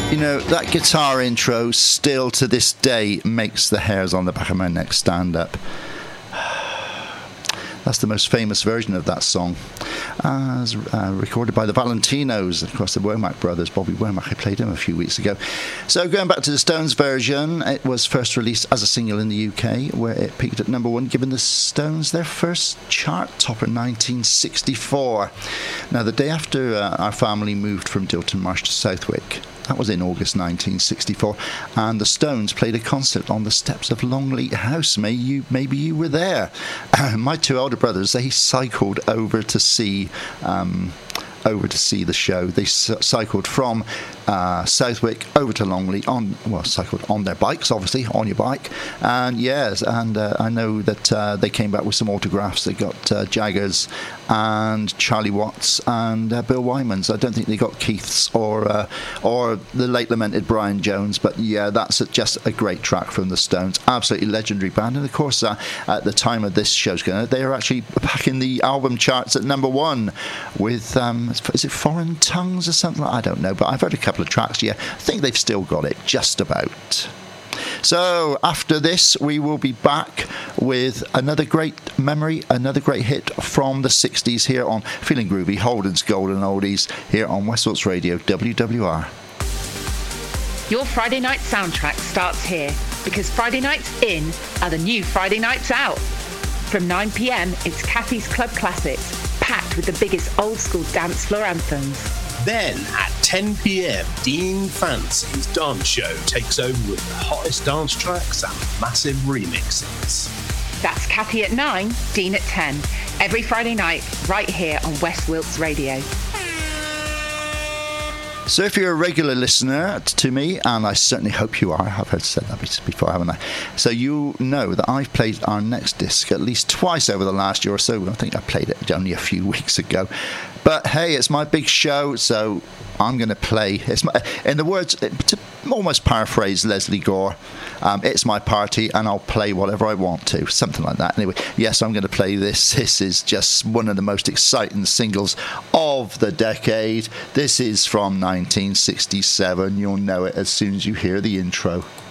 You know, that guitar intro still to this day makes the hairs on the back of my neck stand up. That's the most famous version of that song, as recorded by the Valentinos, of course, the Womack brothers. Bobby Womack, I played him a few weeks ago. So going back to the Stones version, it was first released as a single in the UK, where it peaked at number 1, giving the Stones their first chart topper in 1964. Now, the day after our family moved from Dilton Marsh to Southwick, that was in August 1964, and the Stones played a concert on the steps of Longleat House. Maybe you were there. My two older brothers, they cycled over to see the show. They cycled from Southwick over to Longleat cycled on their bikes, obviously, on your bike. And yes, and I know that they came back with some autographs. They got Jaggers and Charlie Watts and Bill Wyman's. I don't think they got Keith's or the late lamented Brian Jones, but yeah, that's just a great track from the Stones. Absolutely legendary band. And of course, at the time of this show's going, they are actually back in the album charts at number 1 with is it Foreign Tongues or something? I don't know, but I've heard a couple of tracks. Yeah, I think they've still got it just about. So after this, we will be back with another great memory, another great hit from the 60s here on Feeling Groovy, Holden's Golden Oldies, here on West Wilts Radio, WWR. Your Friday night soundtrack starts here, because Friday nights in are the new Friday nights out. From 9 p.m, it's Kathy's Club Classics, packed with the biggest old school dance floor anthems. Then at 10 p.m, Dean Fancy's dance show takes over with the hottest dance tracks and massive remixes. That's Kathy at 9, Dean at 10. Every Friday night, right here on West Wilts Radio. So if you're a regular listener to me, and I certainly hope you are, I've said that before, haven't I? So you know that I've played our next disc at least twice over the last year or so. I think I played it only a few weeks ago. But hey, it's my big show, so I'm going to play. In the words, to almost paraphrase Leslie Gore, it's my party and I'll play whatever I want to. Something like that. Anyway, yes, I'm going to play this. This is just one of the most exciting singles of the decade. This is from 1967. You'll know it as soon as you hear the intro.